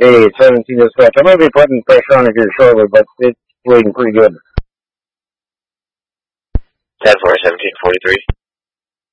Hey, it's 17 dispatch. I'm going to be putting pressure on it here shortly, but it's bleeding pretty good. 10-4, 1743.